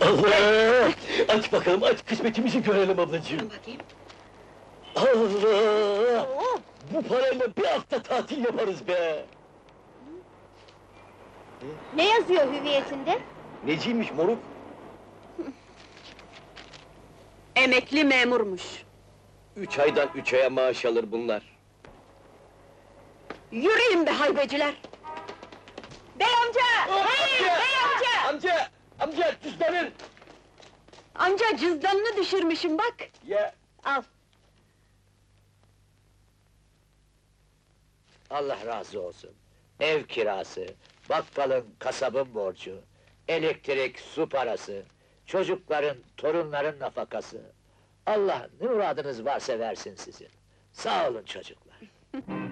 Allah! Aç bakalım, aç kısmetimizi görelim ablacığım. Bakayım. Allah! Oo, Bu parayla bir hafta tatil yaparız be! ne yazıyor hüviyetinde? Neciymiş moruk? Emekli memurmuş. 3 aydan 3 aya maaş alır bunlar. Yürüyün be haybeciler! Bey amca! Hey, bey amca! Amca! Amca, cüzdanın! Amca cüzdanını düşürmüşüm bak! Ya! Al! Allah razı olsun. Ev kirası, bakkalın, kasabın borcu, elektrik, su parası, çocukların, torunların nafakası. Allah ne muradınız varsa versin sizin. Sağ olun çocuklar.